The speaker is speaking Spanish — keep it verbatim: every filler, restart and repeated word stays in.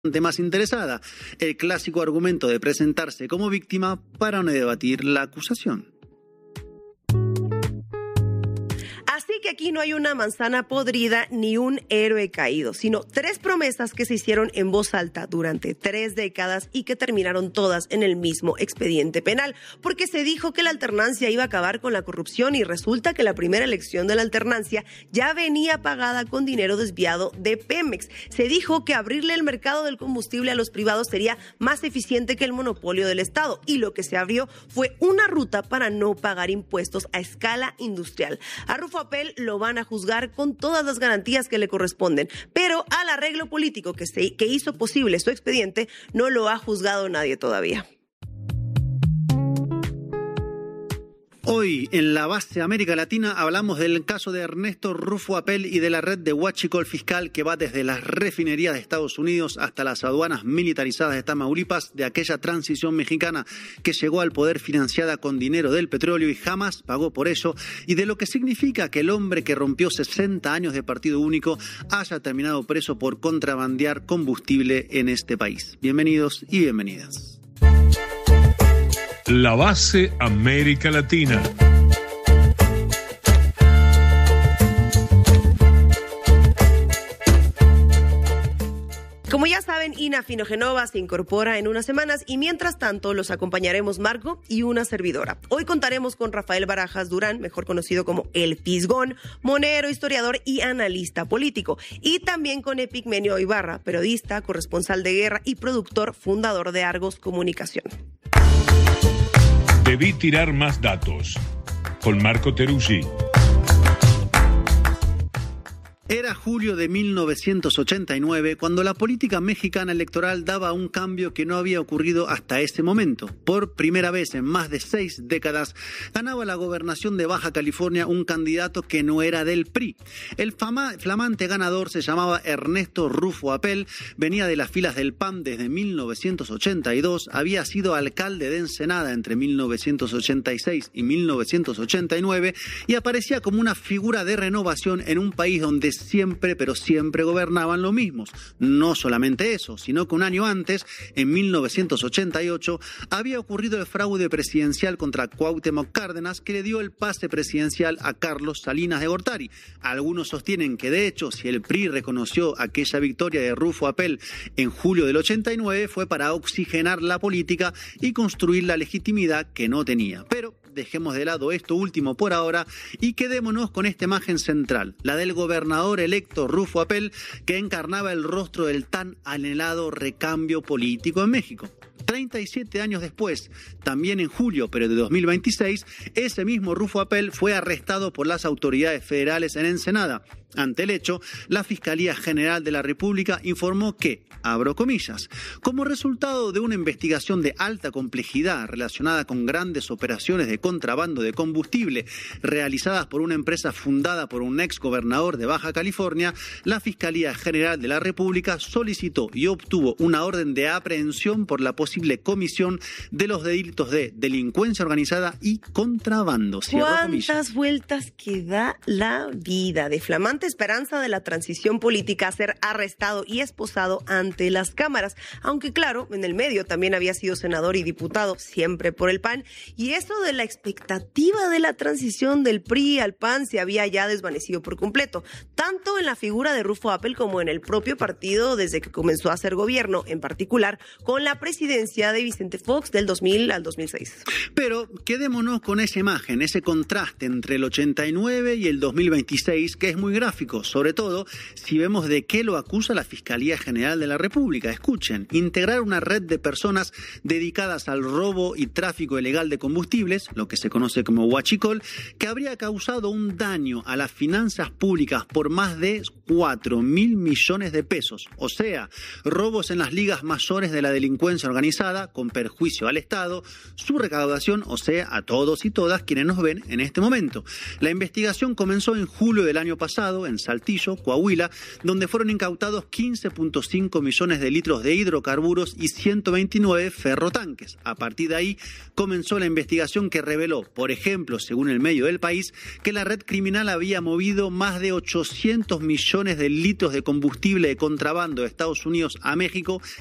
más interesada, el clásico argumento de presentarse como víctima para no debatir la acusación. Así que aquí no hay una manzana podrida ni un héroe caído, sino tres promesas que se hicieron en voz alta durante tres décadas y que terminaron todas en el mismo expediente penal, porque se dijo que la alternancia iba a acabar con la corrupción y resulta que la primera elección de la alternancia ya venía pagada con dinero desviado de Pemex. Se dijo que abrirle el mercado del combustible a los privados sería más eficiente que el monopolio del Estado y lo que se abrió fue una ruta para no pagar impuestos a escala industrial. A Rufo Apel lo van a juzgar con todas las garantías que le corresponden, pero al arreglo político que, se, que hizo posible su expediente no lo ha juzgado nadie todavía. Hoy, en la base América Latina, hablamos del caso de Ernesto Rufo Apel y de la red de huachicol fiscal que va desde las refinerías de Estados Unidos hasta las aduanas militarizadas de Tamaulipas, de aquella transición mexicana que llegó al poder financiada con dinero del petróleo y jamás pagó por ello, y de lo que significa que el hombre que rompió sesenta años de partido único haya terminado preso por contrabandear combustible en este país. Bienvenidos y bienvenidas. La base América Latina. Como ya saben, Ina Finogenova se incorpora en unas semanas y mientras tanto los acompañaremos Marco y una servidora. Hoy contaremos con Rafael Barajas Durán, mejor conocido como El Fisgón, monero, historiador y analista político. Y también con Epigmenio Ibarra, periodista, corresponsal de guerra y productor fundador de Argos Comunicación. Debí tirar más datos. Con Marco Teruggi. Era julio de mil novecientos ochenta y nueve cuando la política mexicana electoral daba un cambio que no había ocurrido hasta ese momento. Por primera vez en más de seis décadas ganaba la gobernación de Baja California un candidato que no era del P R I. El fama, flamante ganador se llamaba Ernesto Rufo Apel, venía de las filas del P A N desde mil novecientos ochenta y dos, había sido alcalde de Ensenada entre mil novecientos ochenta y seis y mil novecientos ochenta y nueve y aparecía como una figura de renovación en un país donde siempre, pero siempre gobernaban los mismos. No solamente eso, sino que un año antes, en mil novecientos ochenta y ocho, había ocurrido el fraude presidencial contra Cuauhtémoc Cárdenas que le dio el pase presidencial a Carlos Salinas de Gortari. Algunos sostienen que, de hecho, si el P R I reconoció aquella victoria de Rufo Apel en julio del ochenta y nueve, fue para oxigenar la política y construir la legitimidad que no tenía. Pero dejemos de lado esto último por ahora y quedémonos con esta imagen central, la del gobernador electo Rufo Apel, que encarnaba el rostro del tan anhelado recambio político en México. treinta y siete años después, también en julio, pero de dos mil veintiséis, ese mismo Rufo Apel fue arrestado por las autoridades federales en Ensenada. Ante el hecho, la Fiscalía General de la República informó que, abro comillas, como resultado de una investigación de alta complejidad relacionada con grandes operaciones de contrabando de combustible realizadas por una empresa fundada por un ex gobernador de Baja California, la Fiscalía General de la República solicitó y obtuvo una orden de aprehensión por la posible comisión de los delitos de delincuencia organizada y contrabando. Cierro comillas. ¿Cuántas vueltas que da la vida? De flamante esperanza de la transición política a ser arrestado y esposado ante las cámaras, aunque claro, en el medio también había sido senador y diputado, siempre por el P A N, y eso de la expectativa de la transición del P R I al P A N se había ya desvanecido por completo, tanto en la figura de Rufo Apel como en el propio partido desde que comenzó a hacer gobierno, en particular con la presidencia de Vicente Fox del dos mil al dos mil seis. Pero quedémonos con esa imagen, ese contraste entre el ochenta y nueve y el dos mil veintiséis, que es muy gráfico. Sobre todo si vemos de qué lo acusa la Fiscalía General de la República. Escuchen, integrar una red de personas dedicadas al robo y tráfico ilegal de combustibles, lo que se conoce como huachicol, que habría causado un daño a las finanzas públicas por más de cuatro mil millones de pesos. O sea, robos en las ligas mayores de la delincuencia organizada con perjuicio al Estado, su recaudación, o sea, a todos y todas quienes nos ven en este momento. La investigación comenzó en julio del año pasado Colorado, en Saltillo, Coahuila, donde fueron incautados quince punto cinco millones de litros de hidrocarburos y ciento veintinueve ferrotanques. A partir de ahí comenzó la investigación que reveló, por ejemplo, según el medio del País, que la red criminal había movido más de ochocientos millones de litros de combustible de contrabando de Estados Unidos a México